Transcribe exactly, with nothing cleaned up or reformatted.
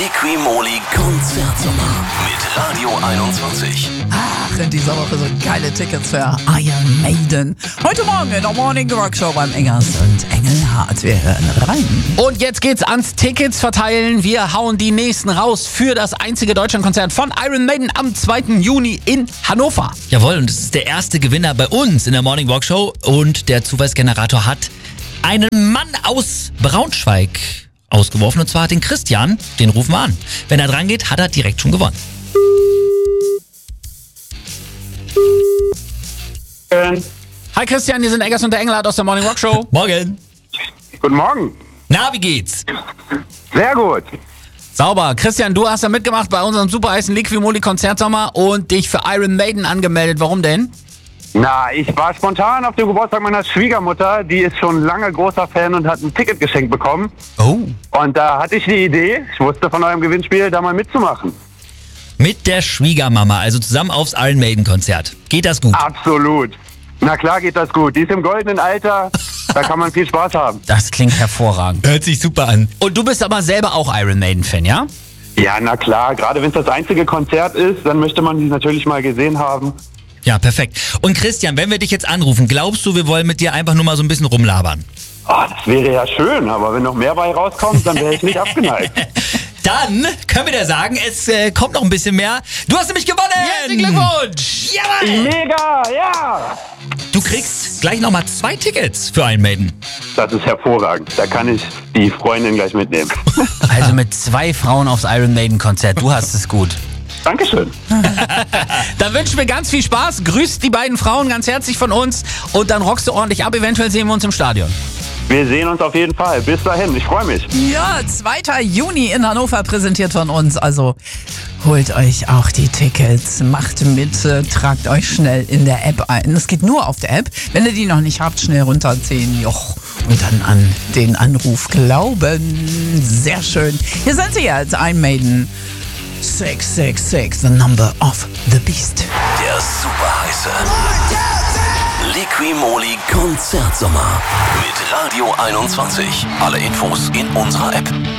Liqui-Moly Konzertsommer mit Radio einundzwanzig. Ach, in dieser Woche sind geile Tickets für Iron Maiden. Heute Morgen in der Morning Rock Show beim Engers und Engelhardt. Wir hören rein. Und jetzt geht's ans Tickets verteilen. Wir hauen die nächsten raus für das einzige Deutschlandkonzert von Iron Maiden am zweiten Juni in Hannover. Jawohl, und es ist der erste Gewinner bei uns in der Morning Walk Show. Und der Zufallsgenerator hat einen Mann aus Braunschweig ausgeworfen. Und zwar den Christian. Den rufen wir an. Wenn er dran geht, hat er direkt schon gewonnen. Hi Christian, hier sind Eggers und der Engelhardt aus der Morning Rock Show. Morgen. Guten Morgen. Na, wie geht's? Sehr gut. Sauber. Christian, du hast ja mitgemacht bei unserem super heißen Liqui-Moly Konzertsommer und dich für Iron Maiden angemeldet. Warum denn? Na, ich war spontan auf dem Geburtstag meiner Schwiegermutter. Die ist schon lange großer Fan und hat ein Ticket geschenkt bekommen. Oh. Und da hatte ich die Idee, ich wusste von eurem Gewinnspiel, da mal mitzumachen. Mit der Schwiegermama, also zusammen aufs Iron Maiden Konzert. Geht das gut? Absolut. Na klar geht das gut. Die ist im goldenen Alter, da kann man viel Spaß haben. Das klingt hervorragend. Hört sich super an. Und du bist aber selber auch Iron Maiden-Fan, ja? Ja, na klar. Gerade wenn es das einzige Konzert ist, dann möchte man die natürlich mal gesehen haben. Ja, perfekt. Und Christian, wenn wir dich jetzt anrufen, glaubst du, wir wollen mit dir einfach nur mal so ein bisschen rumlabern? Oh, das wäre ja schön, aber wenn noch mehr bei rauskommt, dann wäre ich nicht abgeneigt. Dann können wir dir sagen, es äh, kommt noch ein bisschen mehr. Du hast nämlich gewonnen! Herzlichen Glückwunsch! Jawohl! Mega, ja! Du kriegst gleich nochmal zwei Tickets für Iron Maiden. Das ist hervorragend. Da kann ich die Freundin gleich mitnehmen. Also mit zwei Frauen aufs Iron Maiden Konzert. Du hast es gut. Dankeschön. Dann wünschen wir ganz viel Spaß. Grüßt die beiden Frauen ganz herzlich von uns und dann rockst du ordentlich ab. Eventuell sehen wir uns im Stadion. Wir sehen uns auf jeden Fall. Bis dahin, ich freue mich. Ja, zweiter Juni in Hannover präsentiert von uns. Also holt euch auch die Tickets, macht mit, äh, tragt euch schnell in der App ein. Es geht nur auf der App. Wenn ihr die noch nicht habt, schnell runterziehen. Joch. Und dann an den Anruf glauben. Sehr schön. Hier sind sie jetzt, Iron Maiden. sechs sechs sechs, the number of the beast. Der super heiße Liqui-Moly Konzertsommer mit Radio einundzwanzig. Alle Infos in unserer App.